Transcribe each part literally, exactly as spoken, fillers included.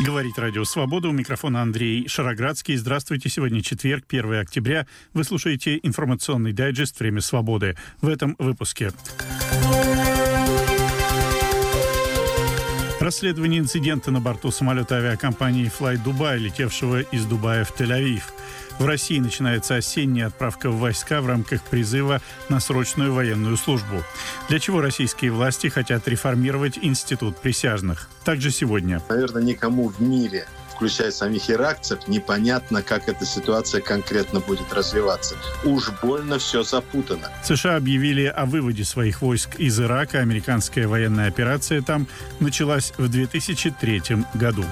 Говорит Радио Свобода. У микрофона Андрей Шароградский. Здравствуйте. Сегодня четверг, первое октября. Вы слушаете информационный дайджест «Время свободы». В этом выпуске. Расследование инцидента на борту самолета авиакомпании Fly Dubai, летевшего из Дубая в Тель-Авив. В России начинается осенняя отправка в войска в рамках призыва на срочную военную службу. Для чего российские власти хотят реформировать институт присяжных? Также сегодня. Наверное, никому в мире, включая самих иракцев, непонятно, как эта ситуация конкретно будет развиваться. Уж больно все запутано. США объявили о выводе своих войск из Ирака. Американская военная операция там началась в две тысячи третьем году.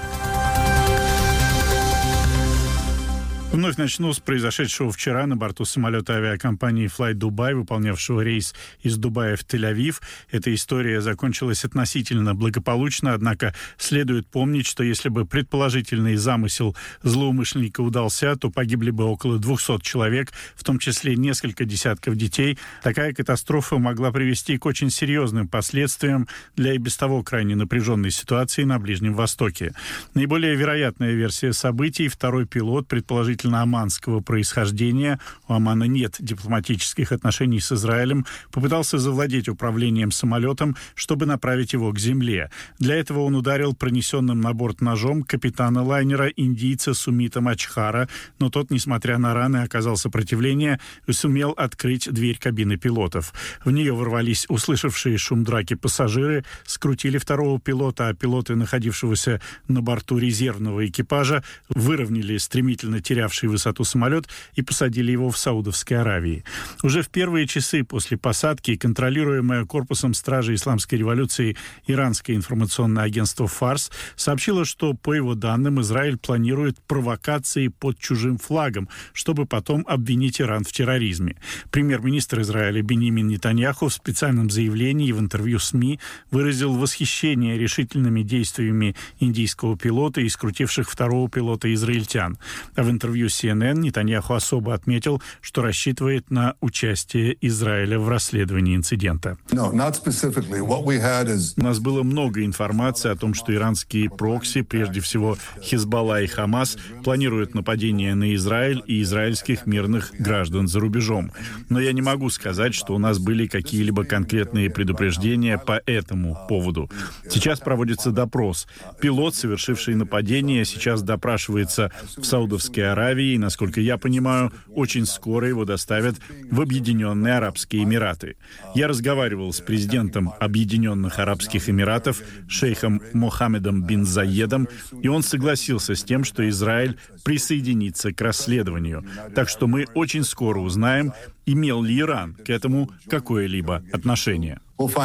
Вновь начну с произошедшего вчера на борту самолета авиакомпании Fly Dubai, выполнявшего рейс из Дубая в Тель-Авив. Эта история закончилась относительно благополучно, однако следует помнить, что если бы предположительный замысел злоумышленника удался, то погибли бы около двухсот человек, в том числе несколько десятков детей. Такая катастрофа могла привести к очень серьезным последствиям для и без того крайне напряженной ситуации на Ближнем Востоке. Наиболее вероятная версия событий – второй пилот, предположительно оманского происхождения, у Омана нет дипломатических отношений с Израилем, попытался завладеть управлением самолетом, чтобы направить его к земле. Для этого он ударил пронесенным на борт ножом капитана лайнера, индийца Сумита Мачхара, но тот, несмотря на раны, оказал сопротивление и сумел открыть дверь кабины пилотов. В нее ворвались услышавшие шум драки пассажиры, скрутили второго пилота, а пилоты, находившегося на борту резервного экипажа, выровняли стремительно терявший высоту самолет и посадили его в Саудовской Аравии. Уже в первые часы после посадки контролируемое корпусом стражи исламской революции иранское информационное агентство «Фарс» сообщило, что, по его данным, Израиль планирует провокации под чужим флагом, чтобы потом обвинить Иран в терроризме. Премьер-министр Израиля Биньямин Нетаньяху в специальном заявлении и в интервью СМИ выразил восхищение решительными действиями индийского пилота и скрутивших второго пилота израильтян. А в интервью си эн эн Нетаньяху особо отметил, что рассчитывает на участие Израиля в расследовании инцидента. No, not specifically. What we had is... У нас было много информации о том, что иранские прокси, прежде всего Хизбалла и Хамас, планируют нападение на Израиль и израильских мирных граждан за рубежом. Но я не могу сказать, что у нас были какие-либо конкретные предупреждения по этому поводу. Сейчас проводится допрос. Пилот, совершивший нападение, сейчас допрашивается в Саудовской Аравии, и, насколько я понимаю, очень скоро его доставят в Объединенные Арабские Эмираты. Я разговаривал с президентом Объединенных Арабских Эмиратов, шейхом Мохаммедом бин Заедом, и он согласился с тем, что Израиль присоединится к расследованию. Так что мы очень скоро узнаем, имел ли Иран к этому какое-либо отношение.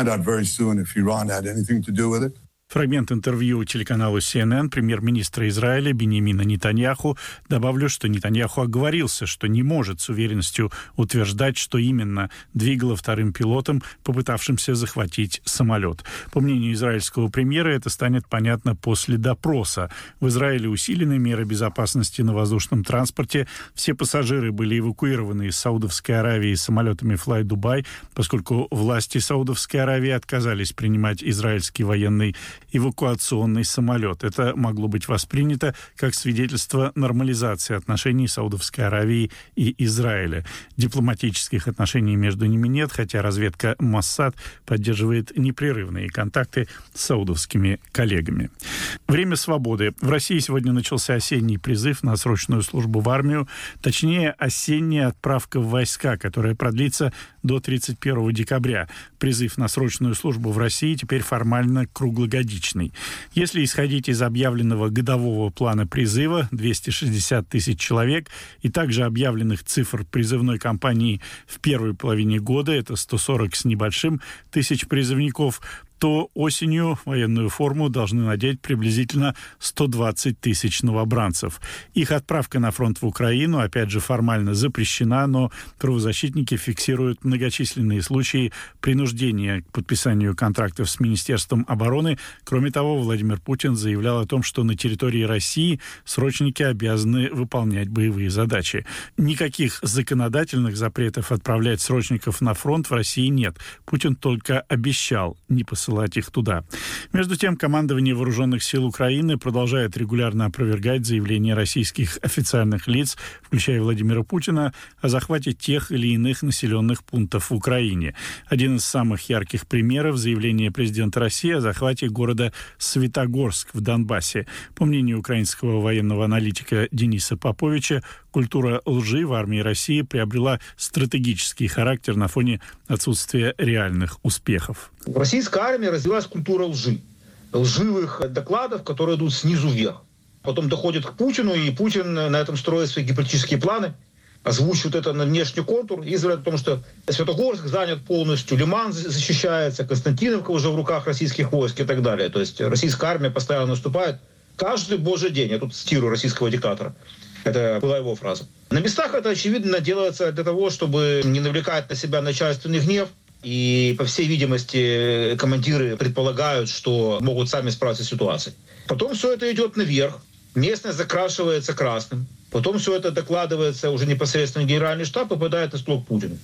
Фрагмент интервью телеканалу си эн эн премьер-министра Израиля Биньямина Нетаньяху. Добавлю, что Нетаньяху оговорился, что не может с уверенностью утверждать, что именно двигало вторым пилотом, попытавшимся захватить самолет. По мнению израильского премьера, это станет понятно после допроса. В Израиле усилены меры безопасности на воздушном транспорте. Все пассажиры были эвакуированы из Саудовской Аравии самолетами Fly Dubai, поскольку власти Саудовской Аравии отказались принимать израильский военный эвакуационный самолет. Это могло быть воспринято как свидетельство нормализации отношений Саудовской Аравии и Израиля. Дипломатических отношений между ними нет, хотя разведка Моссад поддерживает непрерывные контакты с саудовскими коллегами. Время свободы. В России сегодня начался осенний призыв на срочную службу в армию, точнее, осенняя отправка в войска, которая продлится до тридцать первого декабря. Призыв на срочную службу в России теперь формально круглогодичный. Если исходить из объявленного годового плана призыва двести шестьдесят тысяч человек и также объявленных цифр призывной кампании в первой половине года, это сто сорок с небольшим тысяч призывников, то осенью военную форму должны надеть приблизительно сто двадцать тысяч новобранцев. Их отправка на фронт в Украину, опять же, формально запрещена, но правозащитники фиксируют многочисленные случаи принуждения к подписанию контрактов с Министерством обороны. Кроме того, Владимир Путин заявлял о том, что на территории России срочники обязаны выполнять боевые задачи. Никаких законодательных запретов отправлять срочников на фронт в России нет. Путин только обещал не посылать посылать их туда. Между тем, командование Вооруженных сил Украины продолжает регулярно опровергать заявления российских официальных лиц, включая Владимира Путина, о захвате тех или иных населенных пунктов в Украине. Один из самых ярких примеров – заявление президента России о захвате города Светогорск в Донбассе. По мнению украинского военного аналитика Дениса Поповича, культура лжи в армии России приобрела стратегический характер на фоне отсутствия реальных успехов. В российской армии развилась культура лжи. Лживых докладов, которые идут снизу вверх. Потом доходит к Путину, и Путин на этом строит свои геополитические планы, озвучивает это на внешний контур и заявляет о том, что Светогорск занят полностью, Лиман защищается, Константиновка уже в руках российских войск и так далее. То есть российская армия постоянно наступает каждый божий день. Я тут цитирую российского диктатора. Это была его фраза. На местах это, очевидно, делается для того, чтобы не навлекать на себя начальственный гнев. И, по всей видимости, командиры предполагают, что могут сами справиться с ситуацией. Потом все это идет наверх. Местность закрашивается красным. Потом все это докладывается уже непосредственно в Генеральный штаб и попадает на стол к Путину.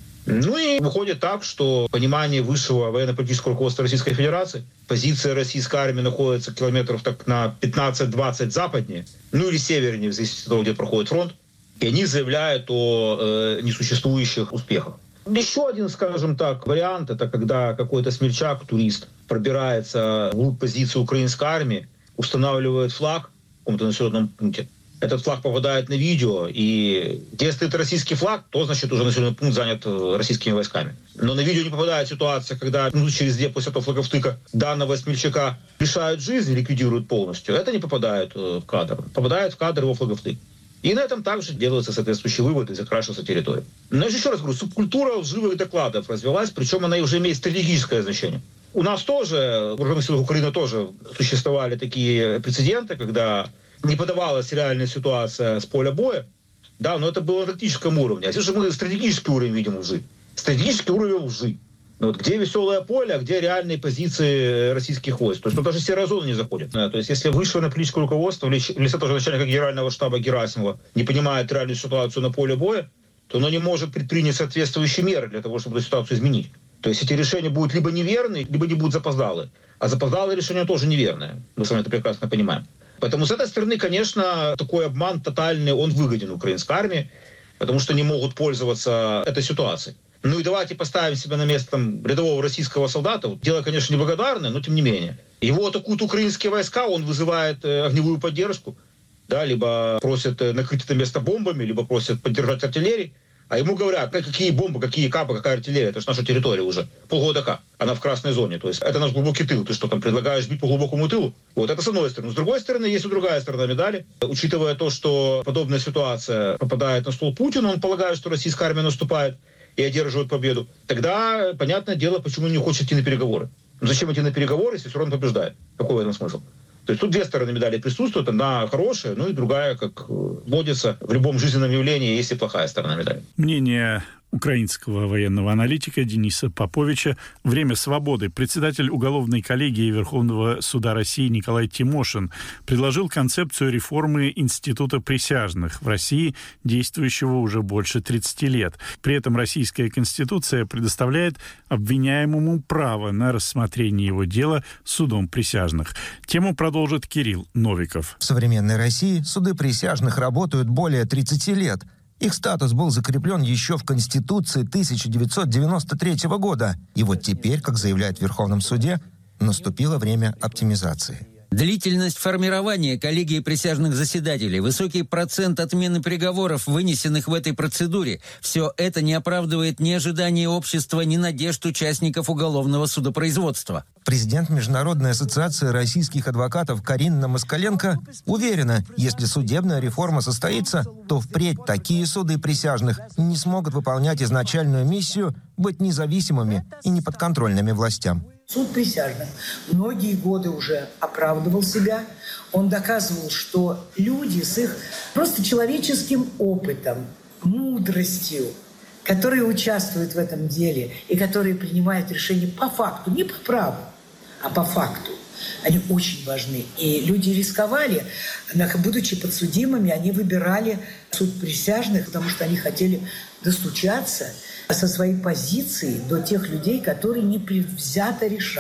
Ну и выходит так, что понимание высшего военно-политического руководства Российской Федерации, позиция российской армии находится километров так на пятнадцать-двадцать западнее, ну или севернее, в зависимости от того, где проходит фронт, и они заявляют о э, несуществующих успехах. Еще один, скажем так, вариант, это когда какой-то смельчак, турист, пробирается в позицию украинской армии, устанавливает флаг в каком-то населенном пункте. Этот флаг попадает на видео, и где стоит российский флаг, то, значит, уже населенный пункт занят российскими войсками. Но на видео не попадает ситуация, когда ну, через две после этого флаговтыка данного смельчака лишают жизни, ликвидируют полностью. Это не попадает в кадр. Попадает в кадр его флаговтык. И на этом также делается соответствующий вывод и закрашивается территория. Но еще раз говорю, субкультура лживых докладов развилась, причем она уже имеет стратегическое значение. У нас тоже, в Вооруженных силах Украины тоже существовали такие прецеденты, когда не подавалась реальная ситуация с поля боя, да, но это было на тактическом уровне. А здесь же мы стратегический уровень видим лжи. Стратегический уровень лжи. Ну, вот где веселое поле, а где реальные позиции российских войск. То есть тут даже серая зона не заходит. Да, то есть если высшее военно-политическое руководство, в лице тоже начальника генерального штаба Герасимова, не понимает реальную ситуацию на поле боя, то оно не может предпринять соответствующие меры для того, чтобы эту ситуацию изменить. То есть эти решения будут либо неверные, либо не будут запоздалые. А запоздалые решения тоже неверные. Мы с вами это прекрасно понимаем. Поэтому с этой стороны, конечно, такой обман тотальный, он выгоден украинской армии, потому что не могут пользоваться этой ситуацией. Ну и давайте поставим себя на место там, рядового российского солдата. Дело, конечно, неблагодарное, но тем не менее. Его атакуют украинские войска, он вызывает э, огневую поддержку, да, либо просит э, накрыть это место бомбами, либо просит поддержать артиллерией. А ему говорят, какие бомбы, какие капы, какая артиллерия, это же наша территория уже. Полгода как, она в красной зоне. То есть это наш глубокий тыл. Ты что там предлагаешь бить по глубокому тылу? Вот это с одной стороны. С другой стороны, есть и другая сторона медали. Учитывая то, что подобная ситуация попадает на стол Путину, он полагает, что российская армия наступает и одерживает победу. Тогда, понятное дело, почему не хочет идти на переговоры. Ну зачем идти на переговоры, если все равно побеждает? Какой в этом смысл? То есть тут две стороны медали присутствуют, одна хорошая, ну и другая, как водится, в любом жизненном явлении есть и плохая сторона медали. Мнение украинского военного аналитика Дениса Поповича. Время свободы. Председатель уголовной коллегии Верховного суда России Николай Тимошин предложил концепцию реформы Института присяжных в России, действующего уже больше тридцати лет. При этом Российская Конституция предоставляет обвиняемому право на рассмотрение его дела судом присяжных. Тему продолжит Кирилл Новиков. В современной России суды присяжных работают более тридцати лет. Их статус был закреплен еще в Конституции тысяча девятьсот девяносто третьего года. И вот теперь, как заявляют в Верховном суде, наступило время оптимизации. Длительность формирования коллегии присяжных заседателей, высокий процент отмены приговоров, вынесенных в этой процедуре – все это не оправдывает ни ожидания общества, ни надежд участников уголовного судопроизводства. Президент Международной ассоциации российских адвокатов Карина Москаленко уверена, если судебная реформа состоится, то впредь такие суды присяжных не смогут выполнять изначальную миссию быть независимыми и неподконтрольными властям. Суд присяжных многие годы уже оправдывал себя. Он доказывал, что люди с их просто человеческим опытом, мудростью, которые участвуют в этом деле и которые принимают решения по факту, не по праву, а по факту, они очень важны. И люди рисковали, будучи подсудимыми, они выбирали суд присяжных, потому что они хотели достучаться со своей позиции до тех людей, которые непредвзято решают.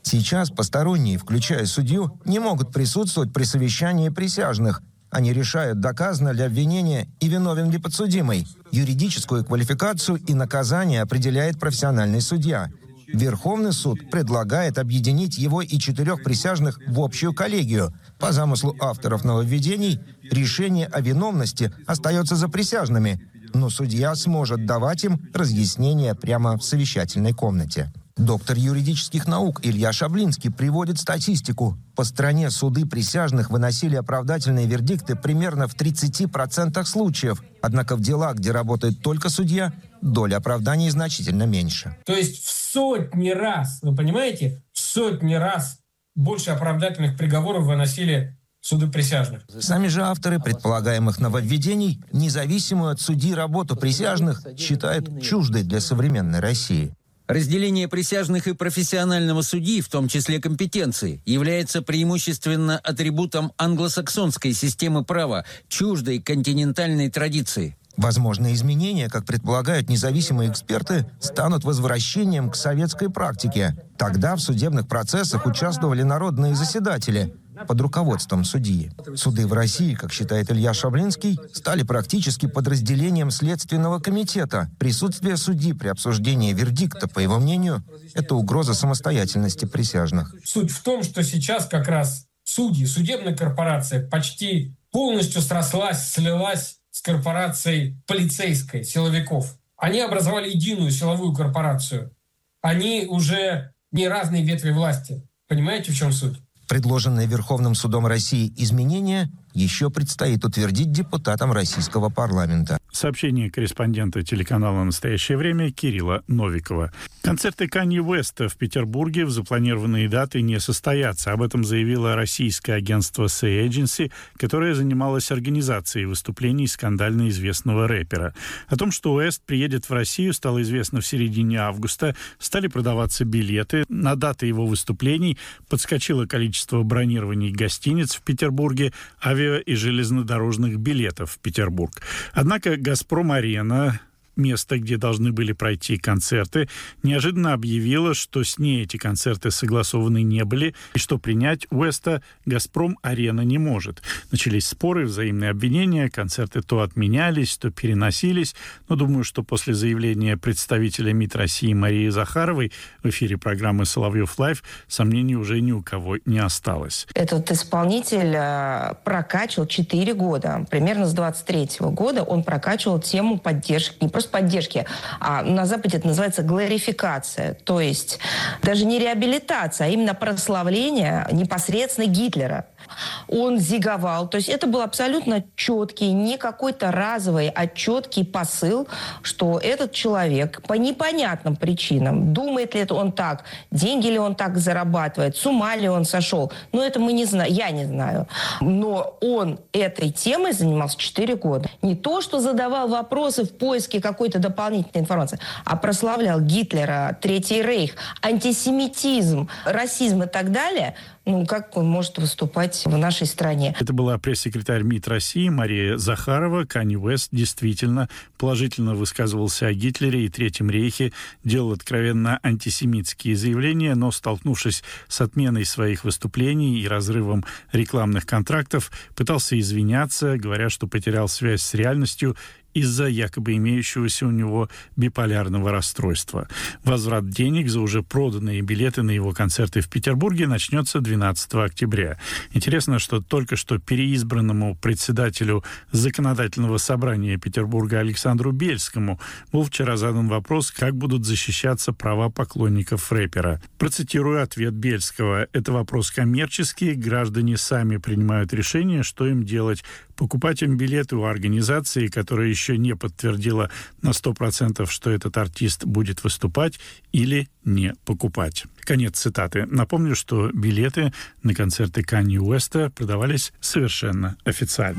Сейчас посторонние, включая судью, не могут присутствовать при совещании присяжных. Они решают, доказано ли обвинение и виновен ли подсудимый. Юридическую квалификацию и наказание определяет профессиональный судья. Верховный суд предлагает объединить его и четырех присяжных в общую коллегию. По замыслу авторов нововведений, решение о виновности остается за присяжными, но судья сможет давать им разъяснения прямо в совещательной комнате. Доктор юридических наук Илья Шаблинский приводит статистику. По стране суды присяжных выносили оправдательные вердикты примерно в тридцати процентах случаев. Однако в делах, где работает только судья, доля оправданий значительно меньше. То есть в сотни раз, вы понимаете, в сотни раз больше оправдательных приговоров выносили суды присяжных. Сами же авторы предполагаемых нововведений независимую от судьи работу присяжных считают чуждой для современной России. Разделение присяжных и профессионального судьи, в том числе компетенции, является преимущественно атрибутом англосаксонской системы права, чуждой континентальной традиции. Возможные изменения, как предполагают независимые эксперты, станут возвращением к советской практике. Тогда в судебных процессах участвовали народные заседатели под руководством судьи. Суды в России, как считает Илья Шаблинский, стали практически подразделением Следственного комитета. Присутствие судьи при обсуждении вердикта, по его мнению, это угроза самостоятельности присяжных. Суть в том, что сейчас как раз судьи, судебная корпорация почти полностью срослась, слилась с корпорацией полицейской, силовиков. Они образовали единую силовую корпорацию. Они уже не разные ветви власти. Понимаете, в чем суть? Предложенные Верховным судом России изменения еще предстоит утвердить депутатам российского парламента. Сообщение корреспондента телеканала «Настоящее время» Кирилла Новикова. Концерты Канье Уэста в Петербурге в запланированные даты не состоятся. Об этом заявило российское агентство Say Agency, которое занималось организацией выступлений скандально известного рэпера. О том, что Уэст приедет в Россию, стало известно в середине августа. Стали продаваться билеты. На даты его выступлений подскочило количество бронирований гостиниц в Петербурге, авиа- и железнодорожных билетов в Петербург. Однако «Газпром-арена», место, где должны были пройти концерты, неожиданно объявила, что с ней эти концерты согласованы не были, и что принять Уэста «Газпром-арена» не может. Начались споры, взаимные обвинения, концерты то отменялись, то переносились, но думаю, что после заявления представителя МИД России Марии Захаровой в эфире программы «Соловьев Лайв» сомнений уже ни у кого не осталось. Этот исполнитель прокачивал четыре года, примерно с двадцать третьего года он прокачивал тему поддержки, не просто поддержки, а на Западе это называется глорификация, то есть даже не реабилитация, а именно прославление непосредственно Гитлера. Он зиговал, то есть это был абсолютно четкий, не какой-то разовый, а четкий посыл, что этот человек по непонятным причинам, думает ли это он так, деньги ли он так зарабатывает, с ума ли он сошел, но это мы не знаем, я не знаю. Но он этой темой занимался четыре года. Не то, что задавал вопросы в поиске какой-то дополнительной информации, а прославлял Гитлера, Третий рейх, антисемитизм, расизм и так далее. Ну, как он может выступать в нашей стране? Это была пресс-секретарь МИД России Мария Захарова. Канье Уэст действительно положительно высказывался о Гитлере и Третьем рейхе, делал откровенно антисемитские заявления, но, столкнувшись с отменой своих выступлений и разрывом рекламных контрактов, пытался извиняться, говоря, что потерял связь с реальностью из-за якобы имеющегося у него биполярного расстройства. Возврат денег за уже проданные билеты на его концерты в Петербурге начнется двенадцатого октября. Интересно, что только что переизбранному председателю Законодательного собрания Петербурга Александру Бельскому был вчера задан вопрос, как будут защищаться права поклонников рэпера. Процитирую ответ Бельского. «Это вопрос коммерческий, граждане сами принимают решение, что им делать. Покупать им билеты у организации, которая еще не подтвердила на сто процентов, что этот артист будет выступать, или не покупать». Конец цитаты. Напомню, что билеты на концерты Канье Уэста продавались совершенно официально.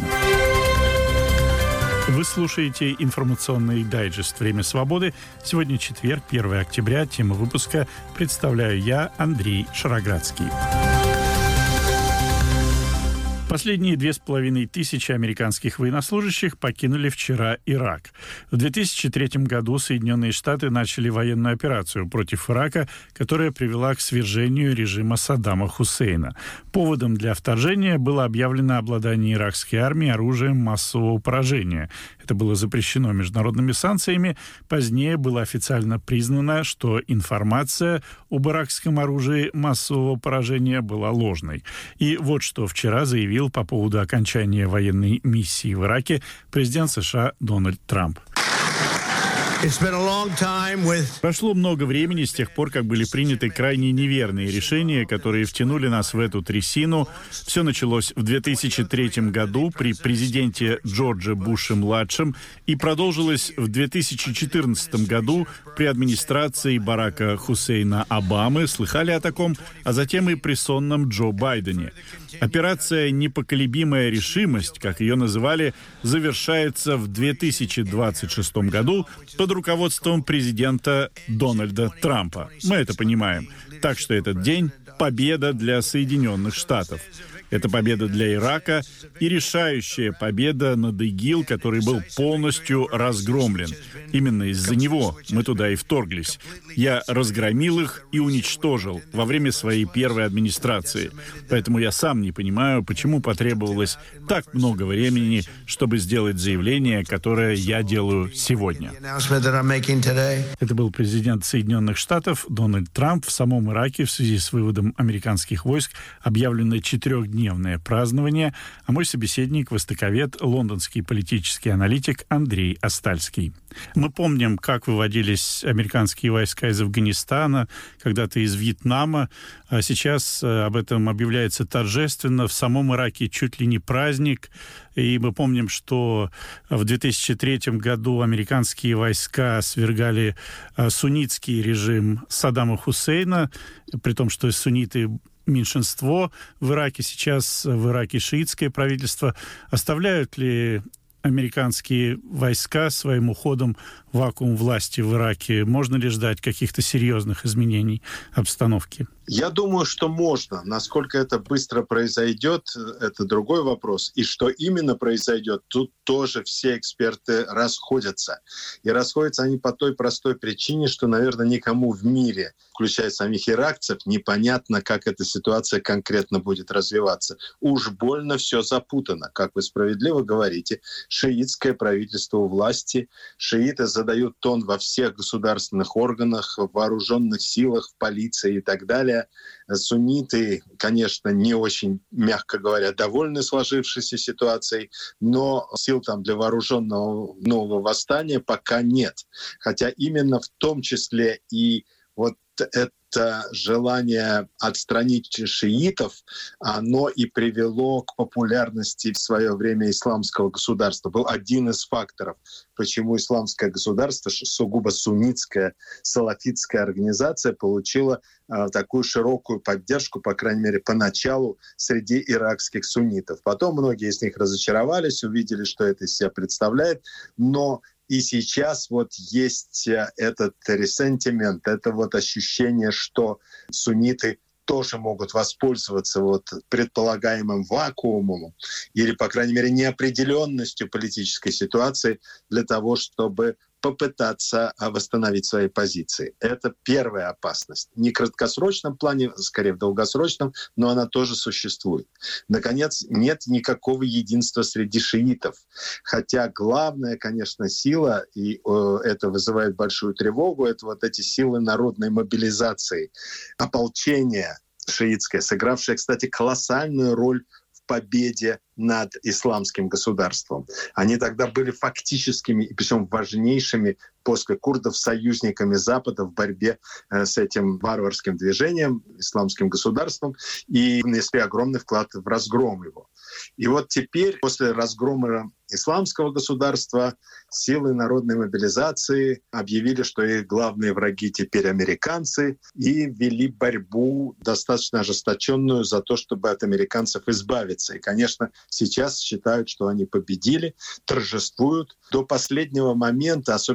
Вы слушаете информационный дайджест «Время свободы». Сегодня четверг, первое октября. Тема выпуска представляю я, Андрей Шароградский. Последние две с половиной тысячи американских военнослужащих покинули вчера Ирак. В две тысячи третьем году Соединенные Штаты начали военную операцию против Ирака, которая привела к свержению режима Саддама Хусейна. Поводом для вторжения было объявлено обладание иракской армией оружием массового поражения. Это было запрещено международными санкциями. Позднее было официально признано, что информация об иракском оружии массового поражения была ложной. И вот что вчера заявил по поводу окончания военной миссии в Ираке президент США Дональд Трамп. Прошло много времени с тех пор, как были приняты крайне неверные решения, которые втянули нас в эту трясину. Все началось в две тысячи третьем году при президенте Джордже Буше-младшем и продолжилось в две тысячи четырнадцатом году при администрации Барака Хусейна Обамы. Слыхали о таком? А затем и при сонном Джо Байдене. Операция «Непоколебимая решимость», как ее называли, завершается в две тысячи двадцать шестом году под руководством президента Дональда Трампа. Мы это понимаем. Так что этот день — победа для Соединенных Штатов. Это победа для Ирака и решающая победа над ИГИЛ, который был полностью разгромлен. Именно из-за него мы туда и вторглись. Я разгромил их и уничтожил во время своей первой администрации. Поэтому я сам не понимаю, почему потребовалось так много времени, чтобы сделать заявление, которое я делаю сегодня. Это был президент Соединенных Штатов Дональд Трамп. В самом Ираке в связи с выводом американских войск объявлено четырехдневное дневное празднование, а мой собеседник — востоковед, лондонский политический аналитик Андрей Остальский. Мы помним, как выводились американские войска из Афганистана, когда-то из Вьетнама, а сейчас об этом объявляется торжественно. В самом Ираке чуть ли не праздник, и мы помним, что в две тысячи третьем году американские войска свергали суннитский режим Саддама Хусейна, при том, что сунниты меньшинство в Ираке. Сейчас в Ираке шиитское правительство. Оставляют ли американские войска своим уходом вакуум власти в Ираке? Можно ли ждать каких-то серьезных изменений обстановки? Я думаю, что можно. Насколько это быстро произойдет, это другой вопрос. И что именно произойдет, тут тоже все эксперты расходятся. И расходятся они по той простой причине, что, наверное, никому в мире, включая самих иракцев, непонятно, как эта ситуация конкретно будет развиваться. Уж больно все запутано. Как вы справедливо говорите, шиитское правительство у власти. Шииты задают тон во всех государственных органах, в вооруженных силах, в полиции и так далее. Сунниты, конечно, не очень, мягко говоря, довольны сложившейся ситуацией, но сил там для вооруженного нового восстания пока нет. Хотя именно в том числе и вот это желание отстранить шиитов, оно и привело к популярности в свое время исламского государства. Был один из факторов, почему исламское государство, сугубо суннитская, салафитская организация, получила э, такую широкую поддержку, по крайней мере, поначалу, среди иракских суннитов. Потом многие из них разочаровались, увидели, что это из себя представляет, но и сейчас вот есть этот ресентимент, это вот ощущение, что сунниты тоже могут воспользоваться вот предполагаемым вакуумом или, по крайней мере, неопределенностью политической ситуации для того, чтобы попытаться восстановить свои позиции. Это первая опасность. Не в краткосрочном плане, скорее в долгосрочном, но она тоже существует. Наконец, нет никакого единства среди шиитов. Хотя главная, конечно, сила, и э, это вызывает большую тревогу, это вот эти силы народной мобилизации, ополчение шиитское, сыгравшее, кстати, колоссальную роль в победе над исламским государством. Они тогда были фактическими, и причем важнейшими после курдов союзниками Запада в борьбе э, с этим варварским движением, исламским государством, и внесли огромный вклад в разгром его. И вот теперь, после разгрома исламского государства, силы народной мобилизации объявили, что их главные враги теперь американцы, и вели борьбу достаточно ожесточенную за то, чтобы от американцев избавиться. И, конечно, сейчас считают, что они победили, торжествуют. До последнего момента, особенно с тех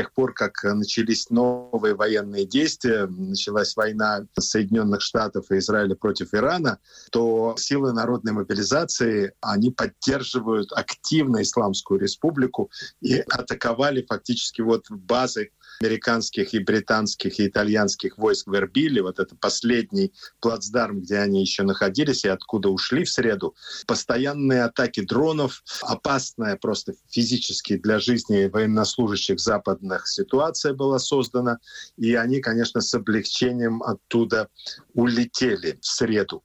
тех пор, как начались новые военные действия, началась война Соединенных Штатов и Израиля против Ирана, то силы народной мобилизации, они поддерживают активно Исламскую республику и атаковали фактически вот базы американских и британских и итальянских войск в Эрбиле, вот это последний плацдарм, где они еще находились и откуда ушли в среду. Постоянные атаки дронов, опасная просто физически для жизни военнослужащих западных ситуация была создана, и они, конечно, с облегчением оттуда улетели в среду.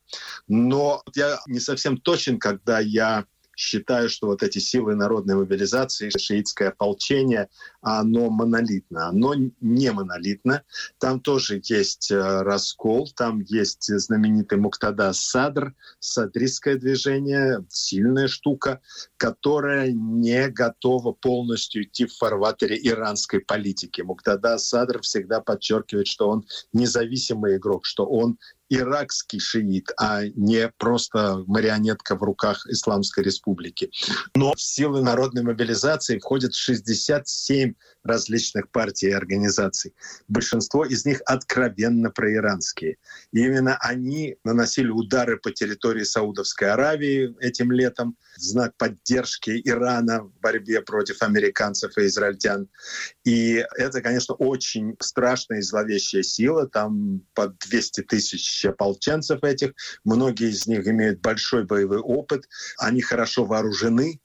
Но я не совсем точен, когда я считаю, что вот эти силы народной мобилизации, шиитское ополчение, оно монолитно. Оно не монолитно. Там тоже есть раскол, там есть знаменитый Муктада Садр, садристское движение, сильная штука, которая не готова полностью идти в фарватере иранской политики. Муктада Садр всегда подчеркивает, что он независимый игрок, что он иракский шиит, а не просто марионетка в руках Исламской Республики. Но в силы народной мобилизации входят шестьдесят семь различных партий и организаций. Большинство из них откровенно проиранские. И именно они наносили удары по территории Саудовской Аравии этим летом в знак поддержки Ирана в борьбе против американцев и израильтян. И это, конечно, очень страшная и зловещая сила. Там под двести тысяч ополченцев этих. Многие из них имеют большой боевой опыт. Они хорошо вооружены.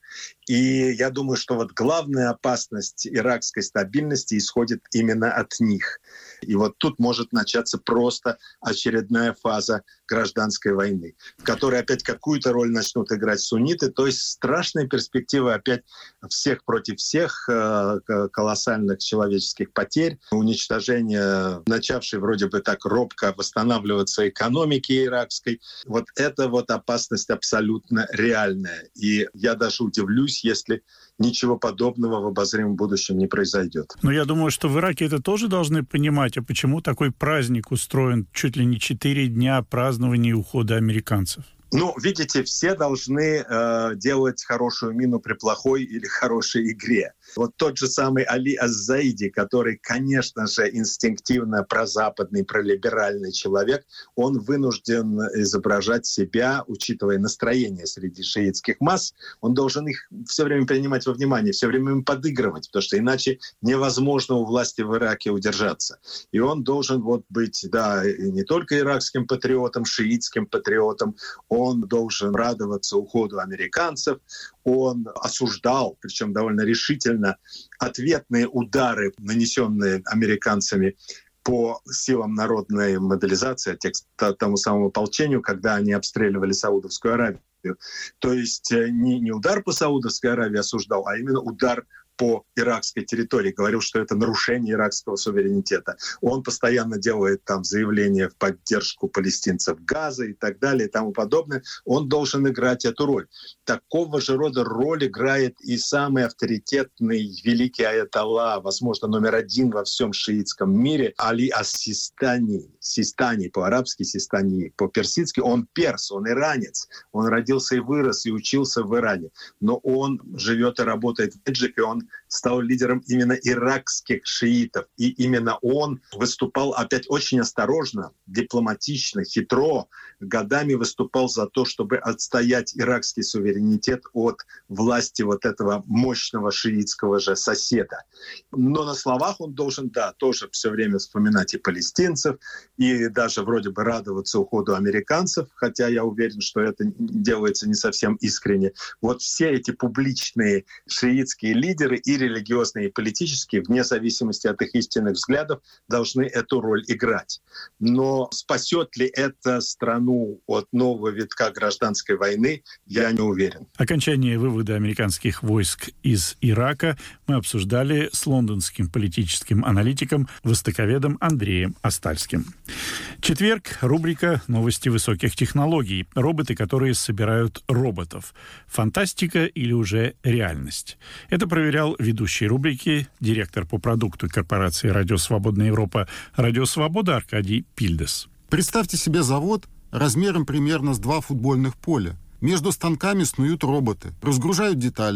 И я думаю, что вот главная опасность иракской стабильности исходит именно от них. И вот тут может начаться просто очередная фаза гражданской войны, в которой опять какую-то роль начнут играть сунниты. То есть страшные перспективы опять всех против всех, колоссальных человеческих потерь, уничтожение начавшей вроде бы так робко восстанавливаться экономики иракской. Вот это вот опасность абсолютно реальная. И я даже удивлюсь, если ничего подобного в обозримом будущем не произойдет. Но я думаю, что в Ираке это тоже должны понимать. А почему такой праздник устроен чуть ли не четыре дня празднования ухода американцев? Ну, видите, все должны э, делать хорошую мину при плохой или хорошей игре. Вот тот же самый Али Аз-Заиди, который, конечно же, инстинктивно прозападный, пролиберальный человек, он вынужден изображать себя, учитывая настроение среди шиитских масс, он должен их все время принимать во внимание, все время им подыгрывать, потому что иначе невозможно у власти в Ираке удержаться. И он должен вот быть, да, не только иракским патриотом, шиитским патриотом, он должен радоваться уходу американцев, он осуждал, причем довольно решительно, ответные удары, нанесенные американцами по силам народной мобилизации, тому самому ополчению, когда они обстреливали Саудовскую Аравию. То есть не, не удар по Саудовской Аравии осуждал, а именно удар по иракской территории, говорил, что это нарушение иракского суверенитета. Он постоянно делает там заявления в поддержку палестинцев Газа и так далее и тому подобное. Он должен играть эту роль. Такого же рода роль играет и самый авторитетный великий аятолла, возможно, номер один во всем шиитском мире, Али ас-Систани. Систани по-арабски, Систани по-персидски. Он перс, он иранец. Он родился и вырос, и учился в Иране. Но он живет и работает в Эджипе, он стал лидером именно иракских шиитов. И именно он выступал опять очень осторожно, дипломатично, хитро, годами выступал за то, чтобы отстоять иракский суверенитет от власти вот этого мощного шиитского же соседа. Но на словах он должен, да, тоже все время вспоминать и палестинцев, и даже вроде бы радоваться уходу американцев, хотя я уверен, что это делается не совсем искренне. Вот все эти публичные шиитские лидеры, и религиозные, и политические, вне зависимости от их истинных взглядов, должны эту роль играть. Но спасет ли это страну от нового витка гражданской войны, я не уверен. Окончание вывода американских войск из Ирака мы обсуждали с лондонским политическим аналитиком, востоковедом Андреем Остальским. Четверг. Рубрика «Новости высоких технологий». Роботы, которые собирают роботов. Фантастика или уже реальность? Это проверял ведущий рубрики, директор по продукту корпорации «Радио Свободная Европа» «Радио Свобода» Аркадий Пильдес. Представьте себе завод размером примерно с два футбольных поля. Между станками снуют роботы, разгружают детали,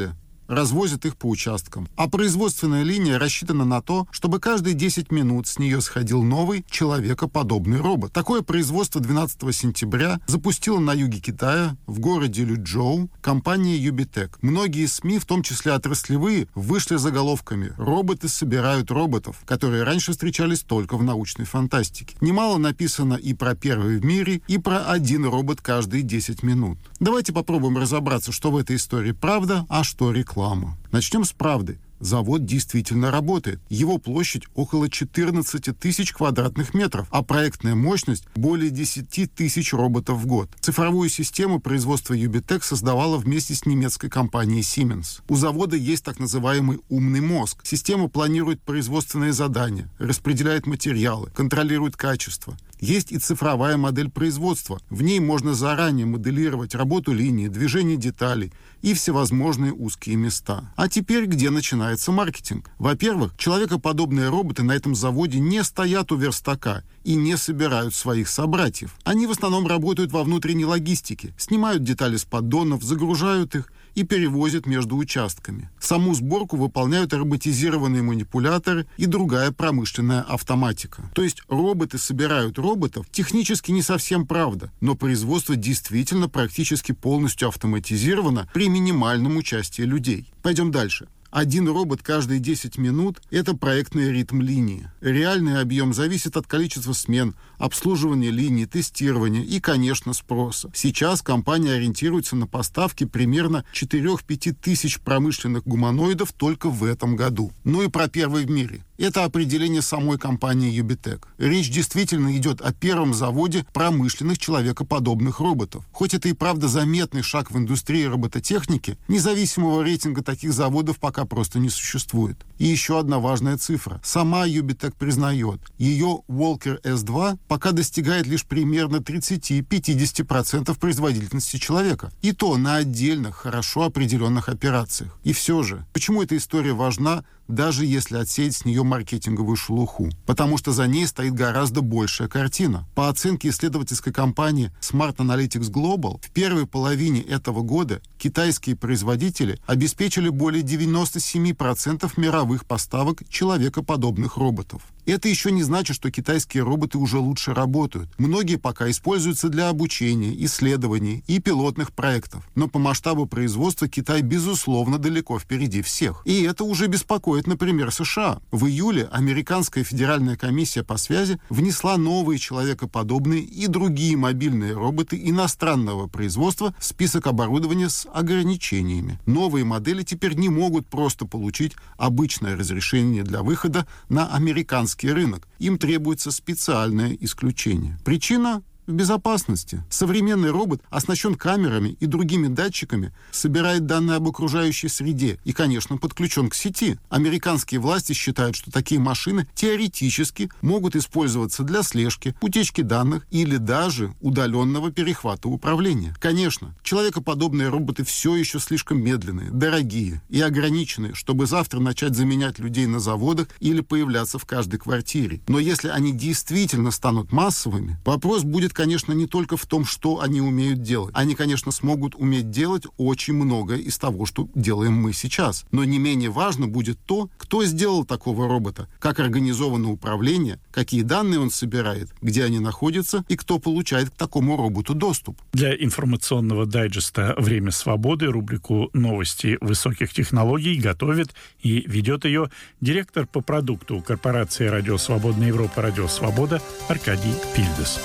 развозят их по участкам. А производственная линия рассчитана на то, чтобы каждые десять минут с нее сходил новый человекоподобный робот. Такое производство двенадцатого сентября запустила на юге Китая, в городе Лючжоу, компания Юбитек. Многие СМИ, в том числе отраслевые, вышли заголовками «Роботы собирают роботов», которые раньше встречались только в научной фантастике. Немало написано и про первый в мире, и про один робот каждые десять минут. Давайте попробуем разобраться, что в этой истории правда, а что реклама. Начнем с правды. Завод действительно работает. Его площадь около четырнадцать тысяч квадратных метров, а проектная мощность более десять тысяч роботов в год. Цифровую систему производства Юбитек создавала вместе с немецкой компанией Siemens. У завода есть так называемый умный мозг. Система планирует производственные задания, распределяет материалы, контролирует качество. Есть и цифровая модель производства. В ней можно заранее моделировать работу линии, движение деталей и всевозможные узкие места. А теперь где начинается маркетинг? Во-первых, человекоподобные роботы на этом заводе не стоят у верстака и не собирают своих собратьев. Они в основном работают во внутренней логистике, снимают детали с поддонов, загружают их и перевозят между участками. Саму сборку выполняют роботизированные манипуляторы и другая промышленная автоматика. То есть роботы собирают роботов технически не совсем правда, но производство действительно практически полностью автоматизировано при минимальном участии людей. Пойдем дальше. Один робот каждые десять минут – это проектный ритм линии. Реальный объем зависит от количества смен, обслуживания линий, тестирования и, конечно, спроса. Сейчас компания ориентируется на поставки примерно четыре-пять тысяч промышленных гуманоидов только в этом году. Ну и про первый в мире. Это определение самой компании Юбитек. Речь действительно идет о первом заводе промышленных человекоподобных роботов. Хоть это и правда заметный шаг в индустрии робототехники, независимого рейтинга таких заводов пока просто не существует. И еще одна важная цифра. Сама Юбитек признает, ее Walker эс два пока достигает лишь примерно тридцать-пятьдесят процентов производительности человека. И то на отдельных, хорошо определенных операциях. И все же, почему эта история важна, даже если отсеять с нее маркетинговую шелуху? Потому что за ней стоит гораздо большая картина. По оценке исследовательской компании Smart Analytics Global, в первой половине этого года китайские производители обеспечили более девяносто семь процентов мировых поставок человекоподобных роботов. Это еще не значит, что китайские роботы уже лучше работают. Многие пока используются для обучения, исследований и пилотных проектов. Но по масштабу производства Китай, безусловно, далеко впереди всех. И это уже беспокоит, например, США. В июле Американская федеральная комиссия по связи внесла новые человекоподобные и другие мобильные роботы иностранного производства в список оборудования с ограничениями. Новые модели теперь не могут просто получить обычное разрешение для выхода на американский рынок. Им требуется специальное исключение. Причина — в безопасности. Современный робот оснащен камерами и другими датчиками, собирает данные об окружающей среде и, конечно, подключен к сети. Американские власти считают, что такие машины теоретически могут использоваться для слежки, утечки данных или даже удаленного перехвата управления. Конечно, человекоподобные роботы все еще слишком медленные, дорогие и ограниченные, чтобы завтра начать заменять людей на заводах или появляться в каждой квартире. Но если они действительно станут массовыми, вопрос будет, конечно, не только в том, что они умеют делать. Они, конечно, смогут уметь делать очень многое из того, что делаем мы сейчас. Но не менее важно будет то, кто сделал такого робота, как организовано управление, какие данные он собирает, где они находятся и кто получает к такому роботу доступ. Для информационного дайджеста «Время свободы» рубрику «Новости высоких технологий» готовит и ведет ее директор по продукту корпорации «Радио Свободная Европа» «Радио Свобода» Аркадий Пильдес.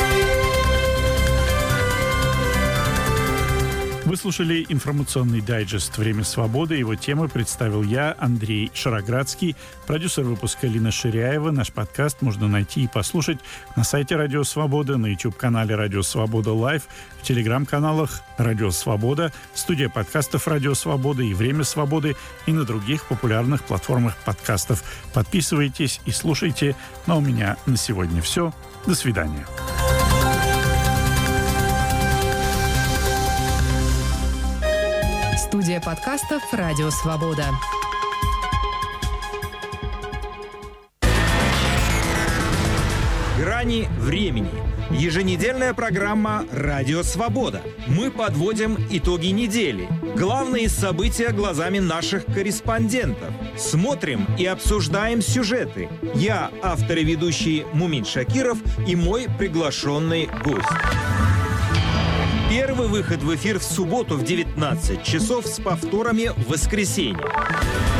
Вы слушали информационный дайджест «Время свободы». Его темы представил я, Андрей Шароградский, продюсер выпуска Лина Ширяева. Наш подкаст можно найти и послушать на сайте «Радио Свобода», на YouTube-канале «Радио Свобода Лайв», в телеграм-каналах «Радио Свобода», студия подкастов «Радио Свобода» и «Время свободы» и на других популярных платформах подкастов. Подписывайтесь и слушайте. Но у меня на сегодня все. До свидания. Студия подкастов «Радио Свобода». Грани времени. Еженедельная программа «Радио Свобода». Мы подводим итоги недели. Главные события глазами наших корреспондентов. Смотрим и обсуждаем сюжеты. Я, автор и ведущий Мумин Шакиров, и мой приглашенный гость. Первый выход в эфир в субботу в девятнадцать часов с повторами в воскресенье.